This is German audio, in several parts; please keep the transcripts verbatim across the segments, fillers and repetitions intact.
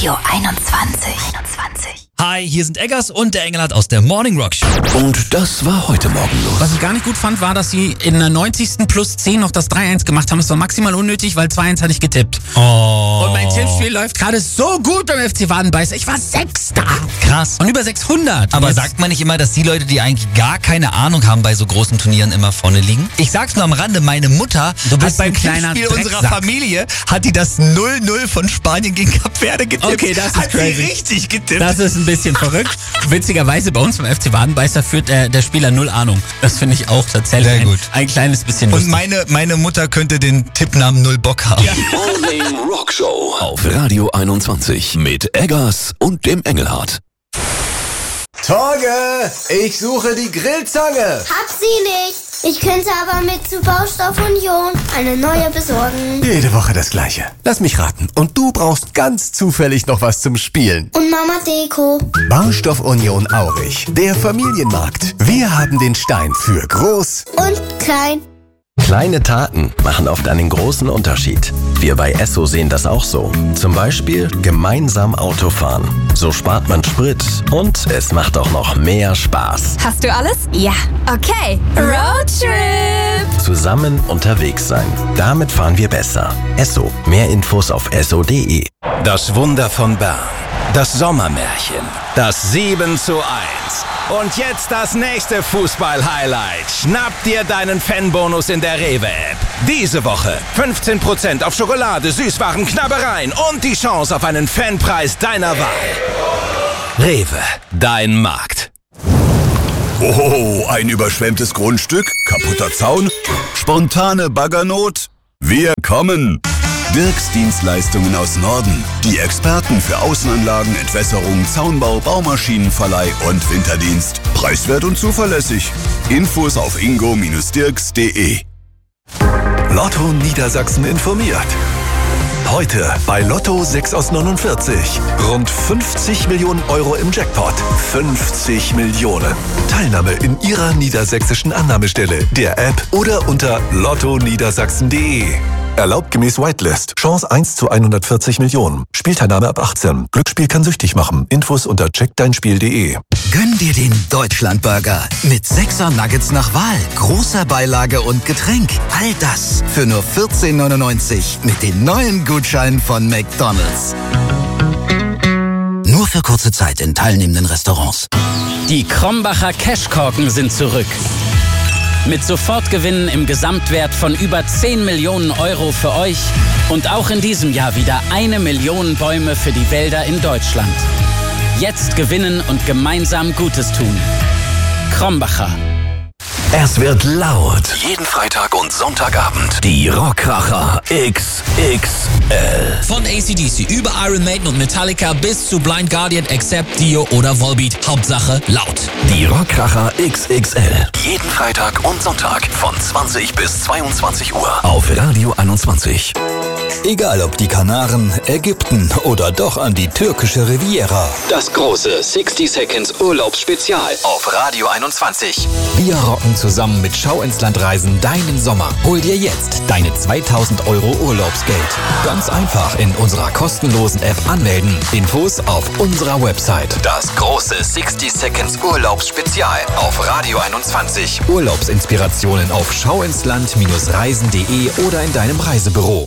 Radio einundzwanzig. einundzwanzig. Hi, hier sind Eggers und der Engelhardt aus der Morning Rock Show. Und das war heute Morgen los. Was ich gar nicht gut fand, war, dass sie in der neunzigsten plus zehn noch das drei eins gemacht haben. Das war maximal unnötig, weil zwei eins hatte ich getippt. Oh. Und mein Tippspiel läuft gerade so gut beim F C Wadenbeißer. Ich war Sechster. Krass. Und über sechshundert. Aber Jetzt- sagt man nicht immer, dass die Leute, die eigentlich gar keine Ahnung haben bei so großen Turnieren, immer vorne liegen? Ich sag's nur am Rande, meine Mutter Du bist hat beim ein kleiner Tippspiel unserer Drecksack. Familie, hat die das null null von Spanien gegen Kap Verde getippt. Okay, das ist hat crazy. sie richtig getippt. Das ist ein bisschen verrückt. Witzigerweise bei uns beim F C Wadenbeißer führt äh, der Spieler null Ahnung. Das finde ich auch tatsächlich Sehr gut. Ein, ein kleines bisschen und lustig. meine, meine Mutter könnte den Tippnamen Null Bock haben. Ja. Morning Rock Show auf Radio einundzwanzig mit Eggers und dem Engelhardt. Torge, ich suche die Grillzange. Hab sie nicht. Ich könnte aber mit zu Baustoff Union eine neue besorgen. Jede Woche das Gleiche. Lass mich raten. Und du brauchst ganz zufällig noch was zum Spielen. Und Mama Deko. Baustoff Union Aurich, der Familienmarkt. Wir haben den Stein für groß. Und klein. Kleine Taten machen oft einen großen Unterschied. Wir bei Esso sehen das auch so. Zum Beispiel gemeinsam Auto fahren. So spart man Sprit und es macht auch noch mehr Spaß. Hast du alles? Ja. Okay. Roadtrip. Zusammen unterwegs sein. Damit fahren wir besser. Esso. Mehr Infos auf esso punkt de. Das Wunder von Bern. Das Sommermärchen. Das sieben zu eins. Und jetzt das nächste Fußball-Highlight. Schnapp dir deinen Fanbonus in der Rewe-App. Diese Woche fünfzehn Prozent auf Schokolade, Süßwaren, Knabbereien und die Chance auf einen Fanpreis deiner Wahl. Rewe, dein Markt. Oh, ein überschwemmtes Grundstück, kaputter Zaun, spontane Baggernot. Wir kommen. Dirks Dienstleistungen aus Norden. Die Experten für Außenanlagen, Entwässerung, Zaunbau, Baumaschinenverleih und Winterdienst. Preiswert und zuverlässig. Infos auf ingo Bindestrich dirks punkt de. Lotto Niedersachsen informiert. Heute bei Lotto sechs aus neunundvierzig. Rund fünfzig Millionen Euro im Jackpot. fünfzig Millionen. Teilnahme in Ihrer niedersächsischen Annahmestelle, der App oder unter lotto niedersachsen punkt de. Erlaubt gemäß Whitelist. Chance eins zu hundertvierzig Millionen. Spielteilnahme ab achtzehn. Glücksspiel kann süchtig machen. Infos unter check dein spiel punkt de. Gönn dir den Deutschlandburger mit sechser Nuggets nach Wahl, großer Beilage und Getränk. All das für nur vierzehn neunundneunzig mit den neuen Gutscheinen von McDonald's. Nur für kurze Zeit in teilnehmenden Restaurants. Die Krombacher Cashkorken sind zurück. Mit Sofortgewinnen im Gesamtwert von über zehn Millionen Euro für euch und auch in diesem Jahr wieder eine Million Bäume für die Wälder in Deutschland. Jetzt gewinnen und gemeinsam Gutes tun. Krombacher. Es wird laut. Jeden Freitag und Sonntagabend. Die Rockkracher X X L. Von A C D C über Iron Maiden und Metallica bis zu Blind Guardian, Accept, Dio oder Volbeat. Hauptsache laut. Die Rockkracher X X L. Jeden Freitag und Sonntag von zwanzig bis zweiundzwanzig Uhr. Auf Radio einundzwanzig. Egal ob die Kanaren, Ägypten oder doch an die türkische Riviera. Das große sechzig Seconds Urlaubsspezial auf Radio einundzwanzig. Wir rocken zusammen mit Schau ins Land Reisen deinen Sommer. Hol dir jetzt deine zweitausend Euro Urlaubsgeld. Ganz einfach in unserer kostenlosen App anmelden. Infos auf unserer Website. Das große sechzig Seconds Urlaubsspezial auf Radio einundzwanzig. Urlaubsinspirationen auf schauinsland Reisen punkt de oder in deinem Reisebüro.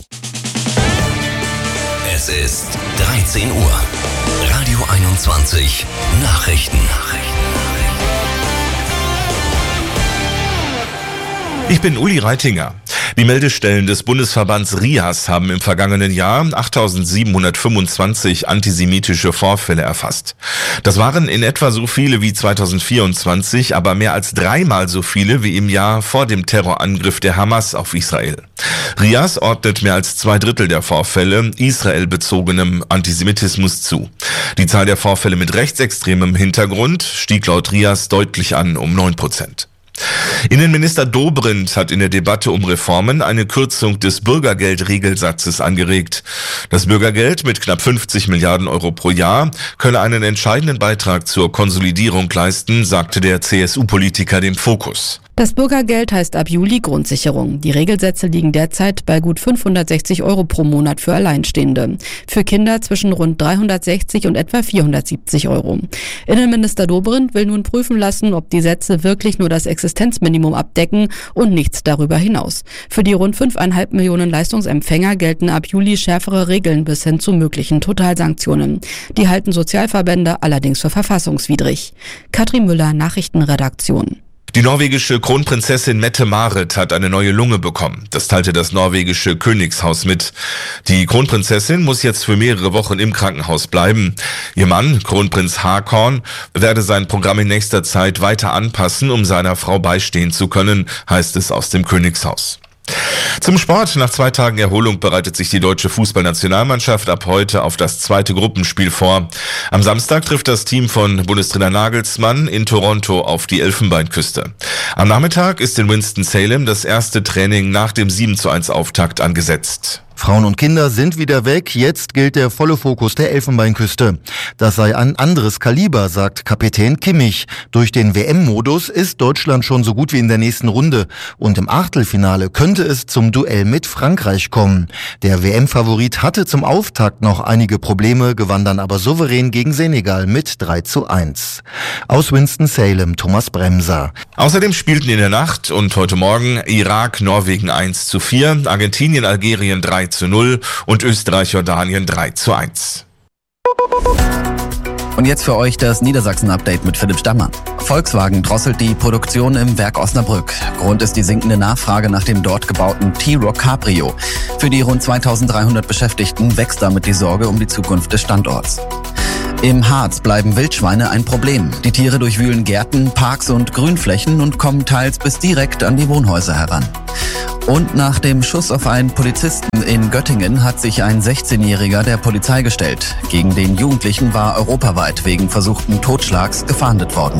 Es ist dreizehn Uhr. Radio einundzwanzig. Nachrichten. Ich bin Uli Reitinger. Die Meldestellen des Bundesverbands RIAS haben im vergangenen Jahr achttausendsiebenhundertfünfundzwanzig antisemitische Vorfälle erfasst. Das waren in etwa so viele wie zweitausendvierundzwanzig, aber mehr als dreimal so viele wie im Jahr vor dem Terrorangriff der Hamas auf Israel. RIAS ordnet mehr als zwei Drittel der Vorfälle israelbezogenem Antisemitismus zu. Die Zahl der Vorfälle mit rechtsextremem Hintergrund stieg laut RIAS deutlich an um neun Prozent. Innenminister Dobrindt hat in der Debatte um Reformen eine Kürzung des Bürgergeldregelsatzes angeregt. Das Bürgergeld mit knapp fünfzig Milliarden Euro pro Jahr könne einen entscheidenden Beitrag zur Konsolidierung leisten, sagte der C S U-Politiker dem Fokus. Das Bürgergeld heißt ab Juli Grundsicherung. Die Regelsätze liegen derzeit bei gut fünfhundertsechzig Euro pro Monat für Alleinstehende. Für Kinder zwischen rund dreihundertsechzig und etwa vierhundertsiebzig Euro. Innenminister Dobrindt will nun prüfen lassen, ob die Sätze wirklich nur das Existenzminimum abdecken und nichts darüber hinaus. Für die rund fünfeinhalb Millionen Leistungsempfänger gelten ab Juli schärfere Regeln bis hin zu möglichen Totalsanktionen. Die halten Sozialverbände allerdings für verfassungswidrig. Katrin Müller, Nachrichtenredaktion. Die norwegische Kronprinzessin Mette-Marit hat eine neue Lunge bekommen. Das teilte das norwegische Königshaus mit. Die Kronprinzessin muss jetzt für mehrere Wochen im Krankenhaus bleiben. Ihr Mann, Kronprinz Haakon, werde sein Programm in nächster Zeit weiter anpassen, um seiner Frau beistehen zu können, heißt es aus dem Königshaus. Zum Sport. Nach zwei Tagen Erholung bereitet sich die deutsche Fußballnationalmannschaft ab heute auf das zweite Gruppenspiel vor. Am Samstag trifft das Team von Bundestrainer Nagelsmann in Toronto auf die Elfenbeinküste. Am Nachmittag ist in Winston-Salem das erste Training nach dem sieben zu eins Auftakt angesetzt. Frauen und Kinder sind wieder weg, jetzt gilt der volle Fokus der Elfenbeinküste. Das sei ein anderes Kaliber, sagt Kapitän Kimmich. Durch den W M-Modus ist Deutschland schon so gut wie in der nächsten Runde. Und im Achtelfinale könnte es zum Duell mit Frankreich kommen. Der W M-Favorit hatte zum Auftakt noch einige Probleme, gewann dann aber souverän gegen Senegal mit drei zu eins. Aus Winston-Salem, Thomas Bremser. Außerdem spielten in der Nacht und heute Morgen Irak, Norwegen eins zu vier, Argentinien, Algerien drei zu null und Österreich, Jordanien drei zu eins. Und jetzt für euch das Niedersachsen-Update mit Philipp Stammer. Volkswagen drosselt die Produktion im Werk Osnabrück. Grund ist die sinkende Nachfrage nach dem dort gebauten T-Roc Cabrio. Für die rund zweitausenddreihundert Beschäftigten wächst damit die Sorge um die Zukunft des Standorts. Im Harz bleiben Wildschweine ein Problem. Die Tiere durchwühlen Gärten, Parks und Grünflächen und kommen teils bis direkt an die Wohnhäuser heran. Und nach dem Schuss auf einen Polizisten in Göttingen hat sich ein sechzehnjähriger der Polizei gestellt. Gegen den Jugendlichen war europaweit wegen versuchten Totschlags gefahndet worden.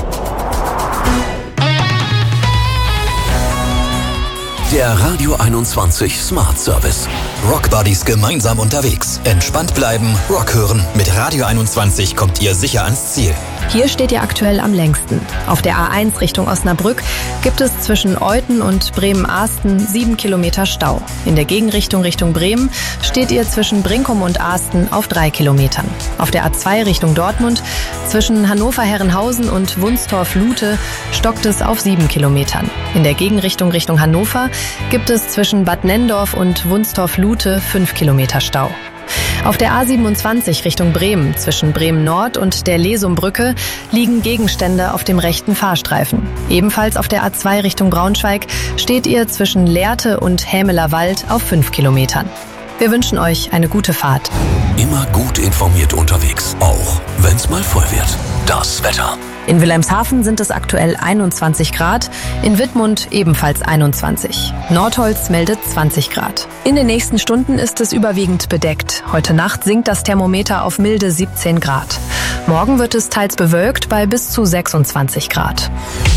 Der Radio einundzwanzig Smart Service. Rockbuddies gemeinsam unterwegs. Entspannt bleiben, Rock hören. Mit Radio einundzwanzig kommt ihr sicher ans Ziel. Hier steht ihr aktuell am längsten. Auf der A eins Richtung Osnabrück gibt es zwischen Euthen und Bremen-Ahsten sieben Kilometer Stau. In der Gegenrichtung Richtung Bremen steht ihr zwischen Brinkum und Ahsten auf drei Kilometern. Auf der A zwei Richtung Dortmund zwischen Hannover-Herrenhausen und Wunstorf-Lute stockt es auf sieben Kilometern. In der Gegenrichtung Richtung Hannover gibt es zwischen Bad Nenndorf und Wunstorf-Lute fünf Kilometer Stau. Auf der A siebenundzwanzig Richtung Bremen zwischen Bremen-Nord und der Lesumbrücke liegen Gegenstände auf dem rechten Fahrstreifen. Ebenfalls auf der A zwei Richtung Braunschweig steht ihr zwischen Lehrte und Hämeler Wald auf fünf Kilometern. Wir wünschen euch eine gute Fahrt. Immer gut informiert unterwegs, auch wenn's mal voll wird. Das Wetter. In Wilhelmshaven sind es aktuell einundzwanzig Grad, in Wittmund ebenfalls einundzwanzig. Nordholz meldet zwanzig Grad. In den nächsten Stunden ist es überwiegend bedeckt. Heute Nacht sinkt das Thermometer auf milde siebzehn Grad. Morgen wird es teils bewölkt bei bis zu sechsundzwanzig Grad.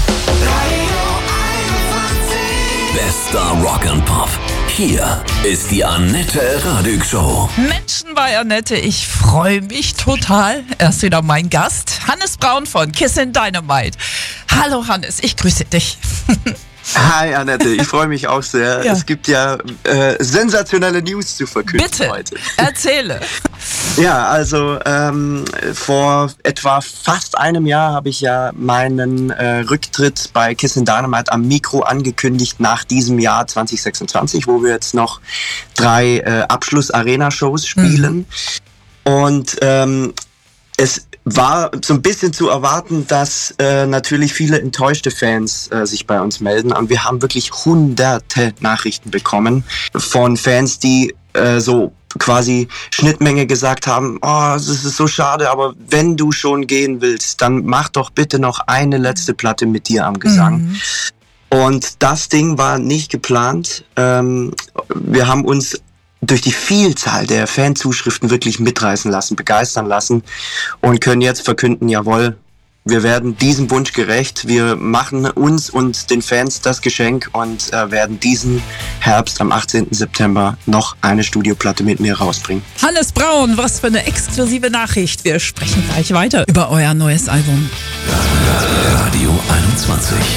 Bester Rock and Pop. Hier ist die Annette Radig Show. Menschen bei Annette, ich freue mich total. Er ist wieder mein Gast, Hannes Braun von Kissin' Dynamite. Hallo Hannes, ich grüße dich. Hi Annette, ich freue mich auch sehr. Ja. Es gibt ja äh, sensationelle News zu verkünden Bitte, heute. Erzähle. Ja, also ähm, vor etwa fast einem Jahr habe ich ja meinen äh, Rücktritt bei Kissin' Dynamite am Mikro angekündigt nach diesem Jahr zwanzig sechsundzwanzig, wo wir jetzt noch drei äh, Abschluss-Arena-Shows spielen. Mhm. Und ähm, es war so ein bisschen zu erwarten, dass äh, natürlich viele enttäuschte Fans äh, sich bei uns melden. Und wir haben wirklich hunderte Nachrichten bekommen von Fans, die äh, so quasi Schnittmenge gesagt haben, oh, das ist so schade, aber wenn du schon gehen willst, dann mach doch bitte noch eine letzte Platte mit dir am Gesang. Mhm. Und das Ding war nicht geplant. Ähm, wir haben uns durch die Vielzahl der Fanzuschriften wirklich mitreißen lassen, begeistern lassen und können jetzt verkünden, jawohl, wir werden diesem Wunsch gerecht, wir machen uns und den Fans das Geschenk und äh, werden diesen Herbst am achtzehnten September noch eine Studioplatte mit mir rausbringen. Hannes Braun, was für eine exklusive Nachricht. Wir sprechen gleich weiter über euer neues Album. Radio einundzwanzig.